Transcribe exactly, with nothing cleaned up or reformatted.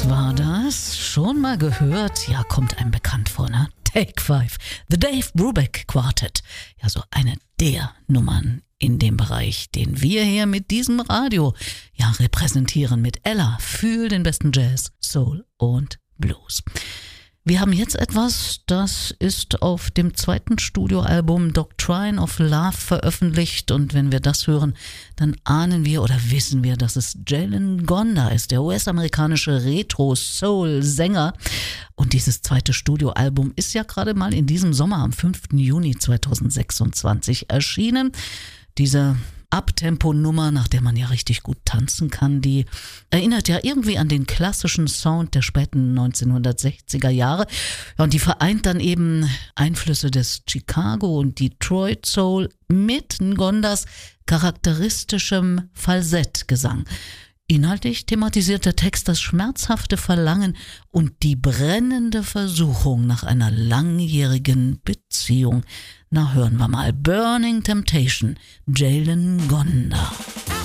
Was war das? Schon mal gehört? Ja, kommt einem bekannt vor, ne? Take Five, The Dave Brubeck Quartet. Ja, so eine der Nummern in dem Bereich, den wir hier mit diesem Radio ja repräsentieren. Mit Ella, fühl den besten Jazz, Soul und Blues. Wir haben jetzt etwas, das ist auf dem zweiten Studioalbum Doctrine of Love veröffentlicht, und wenn wir das hören, dann ahnen wir oder wissen wir, dass es Jalen Gonda ist, der U S-amerikanische Retro-Soul-Sänger. Und dieses zweite Studioalbum ist ja gerade mal in diesem Sommer am fünften Juni zweitausendsechsundzwanzig erschienen. Diese Abtempo-Nummer, nach der man ja richtig gut tanzen kann, die erinnert ja irgendwie an den klassischen Sound der späten neunzehnhundertsechziger Jahre. Ja, und die vereint dann eben Einflüsse des Chicago und Detroit Soul mit Ngondas charakteristischem Falsettgesang. Inhaltlich thematisiert der Text das schmerzhafte Verlangen und die brennende Versuchung nach einer langjährigen Beziehung. Na, hören wir mal. Burning Temptation, Jalen Gonda.